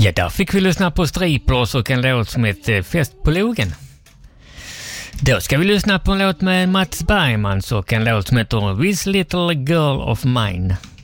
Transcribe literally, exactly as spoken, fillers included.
Ja, där fick vi lyssna på Striplers och en låt som heter Fest på logen. Då ska vi lyssna på en låt med Mats Bergman och en låt som heter This Little Girl of Mine.